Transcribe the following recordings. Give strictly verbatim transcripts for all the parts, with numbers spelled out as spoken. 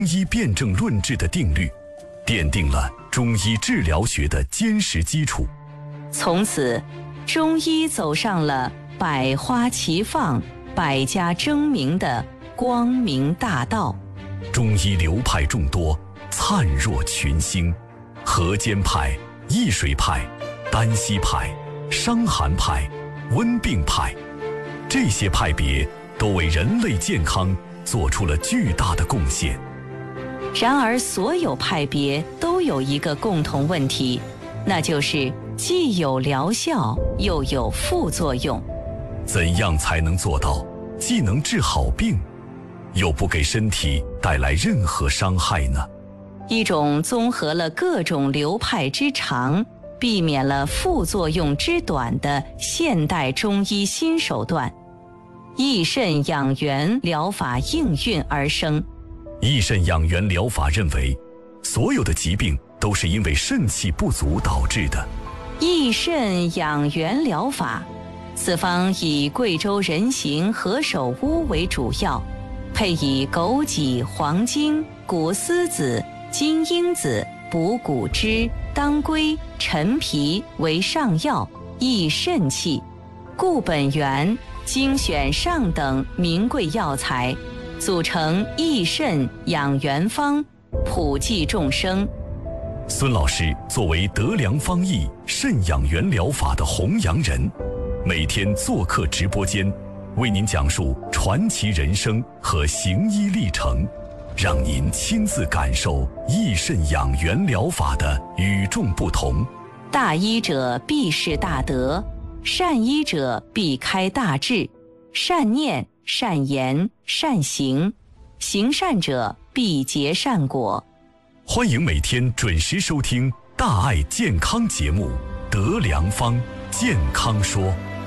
中医辨证论治的定律，奠定了中医治疗学的坚实基础。 从此，中医走上了百花齐放、百家争鸣的光明大道。 中医流派众多，灿若群星，河间派、易水派、丹溪派、伤寒派、温病派，这些派别都为人类健康做出了巨大的贡献。 然而，所有派别都有一个共同问题，那就是既有疗效，又有副作用。 怎样才能做到既能治好病，又不给身体带来任何伤害呢？ 一种综合了各种流派之长，避免了副作用之短的现代中医新手段——益肾养元疗法应运而生。 益肾养元疗法认为，所有的疾病都是因为肾气不足导致的。 益肾养元疗法，此方以贵州人形何首乌为主要，配以枸杞、黄精、谷丝子、金樱子、补骨脂、当归、陈皮为上药，益肾气。固本源，精选上等名贵药材，组成益肾养元方，普济众生。 孙老师作为德良方益肾养元疗法的弘扬人，每天做客直播间，为您讲述传奇人生和行医历程，让您亲自感受益肾养元疗法的与众不同。 大医者必是大德，善医者必开大智，善念、善言、善行，行善者必结善果。 欢迎每天准时收听大爱健康节目《德良方健康说》。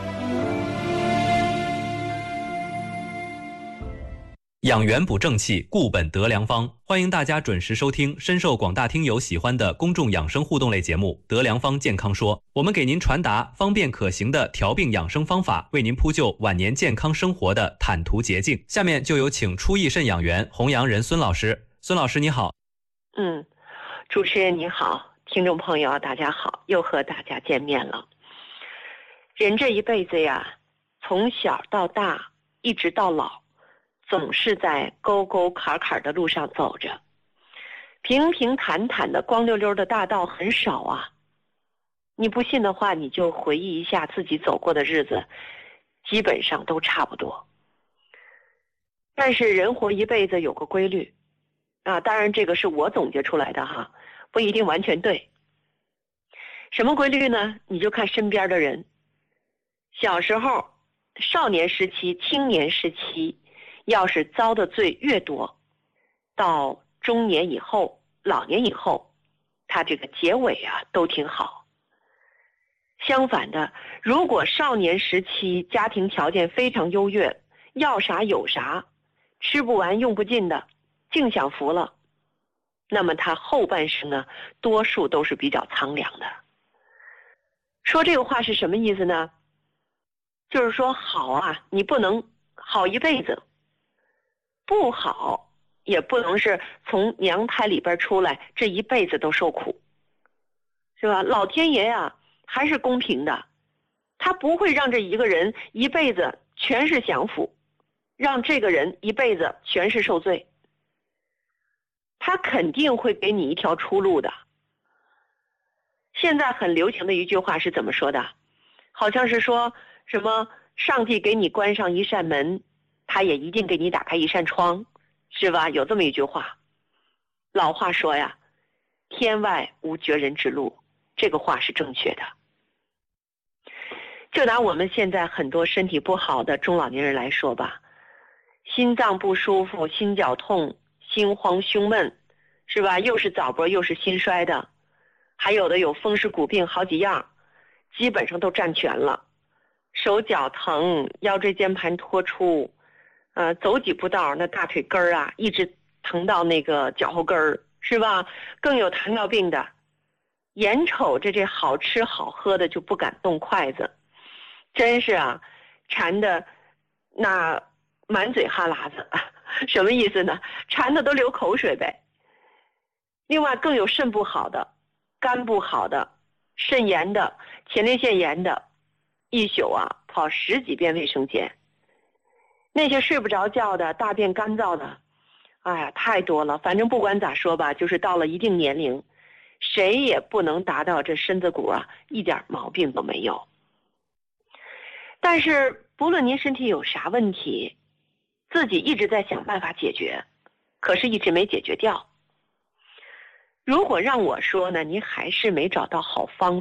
养元补正气，固本德良方。欢迎大家准时收听深受广大听友喜欢的公众养生互动类节目《德良方健康说》。我们给您传达方便可行的调病养生方法，为您铺就晚年健康生活的坦途捷径。下面就有请初益肾养元弘扬人孙老师。孙老师你好。 嗯，主持人你好，听众朋友大家好，又和大家见面了。人这一辈子呀，从小到大一直到老，总是在沟沟坎坎的路上走着，平平坦坦的光溜溜的大道很少啊。你不信的话，你就回忆一下自己走过的日子，基本上都差不多。但是人活一辈子有个规律啊，当然这个是我总结出来的哈，不一定完全对。什么规律呢？你就看身边的人，小时候、少年时期、青年时期，要是遭的罪越多，到中年以后、老年以后，他这个结尾啊都挺好。相反的，如果少年时期家庭条件非常优越，要啥有啥，吃不完用不尽的，净享福了，那么他后半生呢，多数都是比较苍凉的。说这个话是什么意思呢？就是说好啊，你不能好一辈子，不好也不能是从娘胎里边出来这一辈子都受苦，是吧？老天爷啊还是公平的，他不会让这一个人一辈子全是享福，让这个人一辈子全是受罪，他肯定会给你一条出路的。现在很流行的一句话是怎么说的？好像是说什么上帝给你关上一扇门，他也一定给你打开一扇窗，是吧？有这么一句话。老话说呀，天外无绝人之路，这个话是正确的。就拿我们现在很多身体不好的中老年人来说吧，心脏不舒服、心绞痛、心慌胸闷，是吧？又是早搏又是心衰的，还有的有风湿骨病好几样，基本上都占全了。手脚疼，腰椎间盘突出，呃，走几步道那大腿根儿啊一直疼到那个脚后跟儿，是吧？更有糖尿病的，眼瞅着这好吃好喝的就不敢动筷子，真是啊，馋的那满嘴哈喇子。 什么意思呢？馋的都流口水呗。另外更有肾不好的、肝不好的、肾炎的、前列腺炎的，一宿啊跑十几遍卫生间。那些睡不着觉的、大便干燥的，哎呀，太多了。反正不管咋说吧，就是到了一定年龄，谁也不能达到这身子骨啊一点毛病都没有。但是不论您身体有啥问题，自己一直在想办法解决，可是一直没解决掉。如果让我说呢，您还是没找到好方